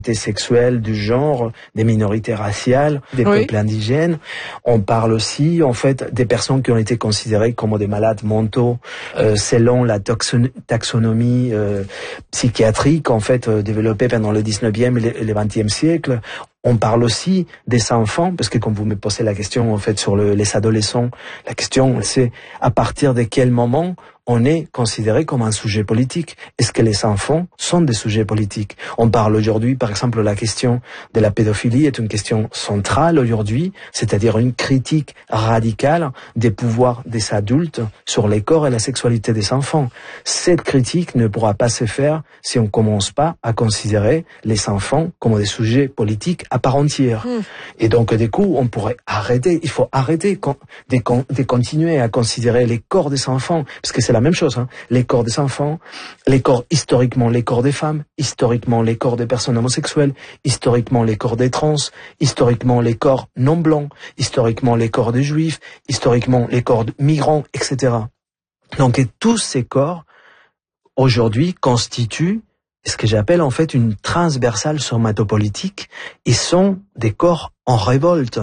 sexuelles, du genre, des minorités raciales, des peuples indigènes. On parle aussi, en fait, des personnes qui ont été considérées comme des malades mentaux selon la taxonomie psychiatrique, en fait, développée pendant le 19e et le 20e siècle. On parle aussi des enfants, parce que quand vous me posez la question, en fait, sur les adolescents, la question, c'est à partir de quel moment on est considéré comme un sujet politique. Est-ce que les enfants sont des sujets politiques? On parle aujourd'hui, par exemple, la question de la pédophilie est une question centrale aujourd'hui, c'est-à-dire une critique radicale des pouvoirs des adultes sur les corps et la sexualité des enfants. Cette critique ne pourra pas se faire si on commence pas à considérer les enfants comme des sujets politiques à part entière. Et donc, du coup, on pourrait arrêter, il faut arrêter de continuer à considérer les corps des enfants, parce que c'est la même chose, hein. Les corps des enfants, les corps historiquement, les corps des femmes, historiquement les corps des personnes homosexuelles, historiquement les corps des trans, historiquement les corps non blancs, historiquement les corps des juifs, historiquement les corps de migrants, etc. Donc, et tous ces corps, aujourd'hui, constituent ce que j'appelle en fait une transversale somatopolitique, et sont des corps en révolte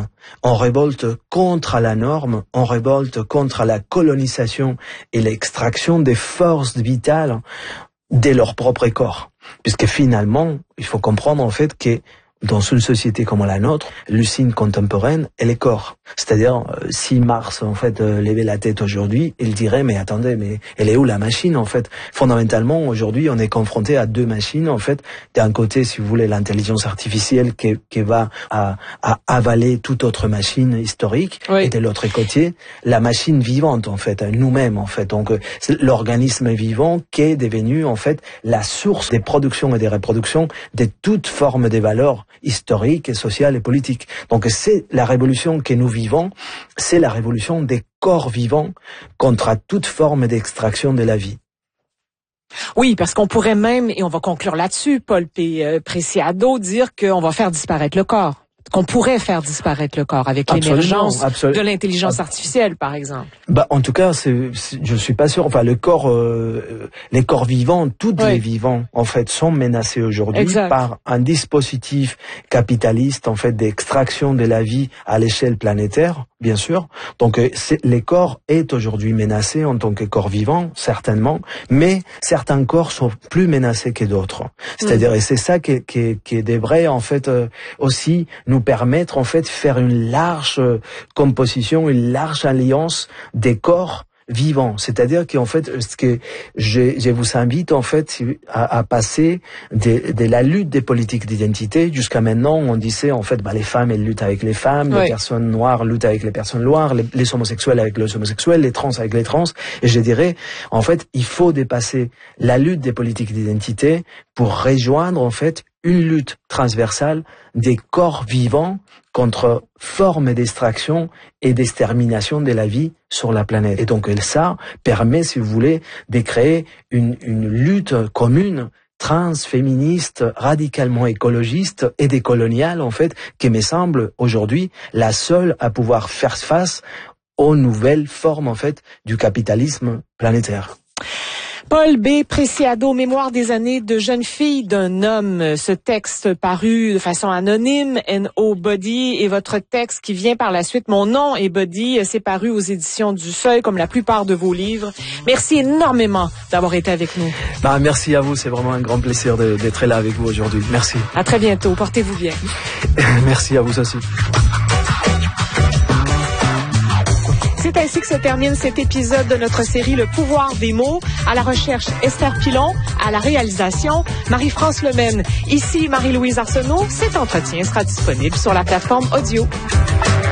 contre la norme, en révolte contre la colonisation et l'extraction des forces vitales de leur propre corps. Puisque finalement, il faut comprendre en fait que dans une société comme la nôtre, l'usine contemporaine est les corps. C'est-à-dire, si Marx, en fait, levait la tête aujourd'hui, il dirait, mais attendez, mais elle est où la machine, en fait? Fondamentalement, aujourd'hui, on est confronté à deux machines, en fait. D'un côté, si vous voulez, l'intelligence artificielle qui va à avaler toute autre machine historique. Et de l'autre côté, la machine vivante, en fait, nous-mêmes, en fait. Donc, c'est l'organisme vivant qui est devenu, en fait, la source des productions et des reproductions de toute forme de valeurs historique, sociale et politique. Donc c'est la révolution que nous vivons, c'est la révolution des corps vivants contre toute forme d'extraction de la vie. Oui, parce qu'on pourrait même, et on va conclure là-dessus, Paul Preciado, dire qu'on va faire disparaître le corps. Qu'on pourrait faire disparaître le corps avec l'émergence de l'intelligence artificielle, par exemple. En tout cas, je suis pas sûr. Enfin, les corps vivants, les vivants, en fait, sont menacés aujourd'hui par un dispositif capitaliste, en fait, d'extraction de la vie à l'échelle planétaire, bien sûr. Donc, les corps est aujourd'hui menacé en tant que corps vivant, certainement, mais certains corps sont plus menacés que d'autres. C'est-à-dire, et c'est ça qui devrait, en fait, aussi nous permettre en fait de faire une large composition, une large alliance des corps vivants. C'est-à-dire qu'en fait, ce que je vous invite en fait à passer de la lutte des politiques d'identité. Jusqu'à maintenant, on disait en fait, les femmes elles luttent avec les femmes, les personnes noires luttent avec les personnes noires, les homosexuels avec les homosexuels, les trans avec les trans. Et je dirais, en fait, il faut dépasser la lutte des politiques d'identité pour rejoindre en fait une lutte transversale des corps vivants contre formes d'extraction et d'extermination de la vie sur la planète. Et donc ça permet, si vous voulez, de créer une lutte commune transféministe, radicalement écologiste et décoloniale, en fait, qui me semble aujourd'hui la seule à pouvoir faire face aux nouvelles formes, en fait, du capitalisme planétaire. Paul B. Preciado, Mémoire des années de jeune fille d'un homme. Ce texte paru de façon anonyme, Nobody, et votre texte qui vient par la suite, Mon nom est Body, c'est paru aux éditions du Seuil, comme la plupart de vos livres. Merci énormément d'avoir été avec nous. Merci à vous, c'est vraiment un grand plaisir d'être là avec vous aujourd'hui. Merci. À très bientôt, portez-vous bien. Merci à vous aussi. C'est ainsi que se termine cet épisode de notre série Le pouvoir des mots. À la recherche, Esther Pilon. À la réalisation, Marie-France Lemaine. Ici, Marie-Louise Arsenault. Cet entretien sera disponible sur la plateforme audio.